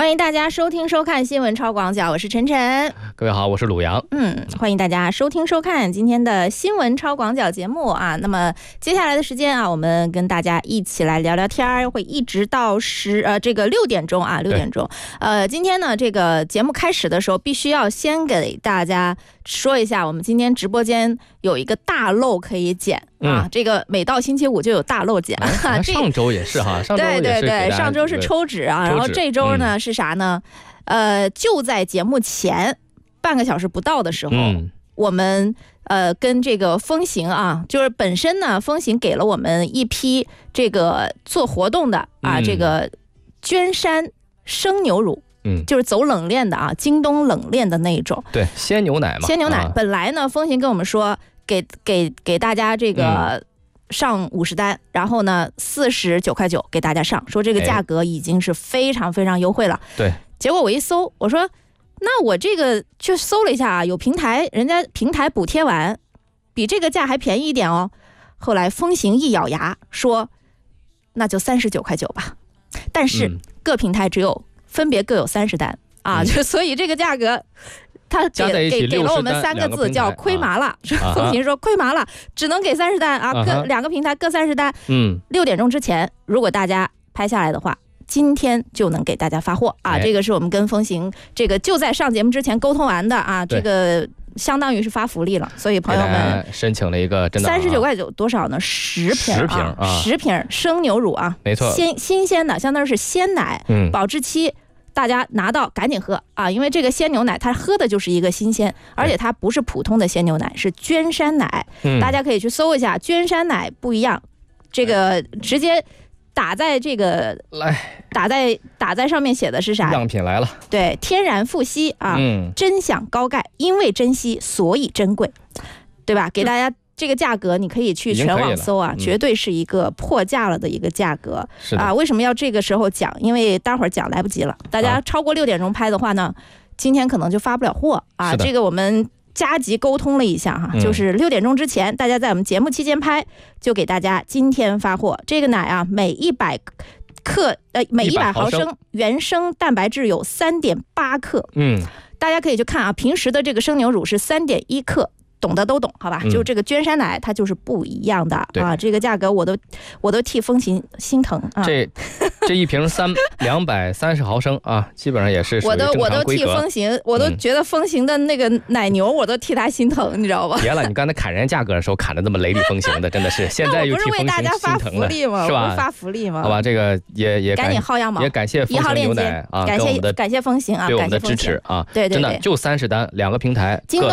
欢迎大家收听收看新闻超广角，我是晨晨。 各位好，我是鲁阳。 欢迎大家收听收看今天的新闻超广角节目啊。那么接下来的时间啊，我们跟大家一起来聊聊天，会一直到6点钟啊，6点钟。今天呢，这个节目开始的时候，必须要先给大家说一下，我们今天直播间有一个大漏可以剪啊。这个每到星期五就有大漏剪。 上周也是哈，上周也是对，上周是抽纸啊，然后这周呢是啥呢？就在节目前半个小时不到的时候，我们跟这个风行啊，就是本身呢，风行给了我们一批这个做活动的啊，这个捐山生牛乳。就是走冷链的啊，京东冷链的那一种。对， 鲜牛奶嘛。 鲜牛奶，本来呢，风行跟我们说给大家这个上50单，然后呢49.9块给大家上，说这个价格已经是非常非常优惠了。 对， 结果我一搜，我说那我这个就搜了一下啊，有平台，人家平台补贴完，比这个价还便宜一点哦。后来风行一咬牙说，那就39.9块吧，但是各平台分别各有30单啊，就所以这个价格，他给了我们3个字叫亏麻了。风行说亏麻了，只能给30单啊，两个平台各30单。6点钟之前，如果大家拍下来的话，今天就能给大家发货啊。这个是我们跟风行这个就在上节目之前沟通完的啊，这个相当于是发福利了，所以朋友们申请了一个真的 39.9块多少呢？10瓶生牛乳啊， 没错， 新鲜的，相当于是鲜奶，保质期。大家拿到赶紧喝啊，因为这个鲜牛奶它喝的就是一个新鲜，而且它不是普通的鲜牛奶，是捐山奶。大家可以去搜一下，捐山奶不一样，这个直接打在这个打在上面写的是啥？ 样品来了。对， 天然富硒啊，珍享高钙，因为珍惜所以珍贵，对吧？给大家。这个价格你可以去全网搜啊，绝对是一个破价了的一个价格啊！为什么要这个时候讲？因为待会儿讲来不及了，大家超过6点钟拍的话呢，今天可能就发不了货啊！这个我们加急沟通了一下哈，就是6点钟之前，大家在我们节目期间拍，就给大家今天发货。这个奶啊，每100毫升原生蛋白质有3.8克。大家可以去看啊，平时的这个生牛乳是3.1克。懂的都懂，好吧？就这个捐山奶，它就是不一样的啊！这个价格我都替风行心疼啊！ 这一瓶230毫升啊，基本上也是属于正常规格。 我都替风行，我都觉得风行的那个奶牛，我都替他心疼，你知道吧？ 别了，你刚才砍人家价格的时候砍的这么雷厉风行的，真的是现在又替风行心疼了，是吧？ 发福利吗？ 好吧，这个也赶紧薅羊毛，也感谢风行牛奶啊， 感谢风行啊， 对我们的支持啊！ 对， 真的就30单，2个平台。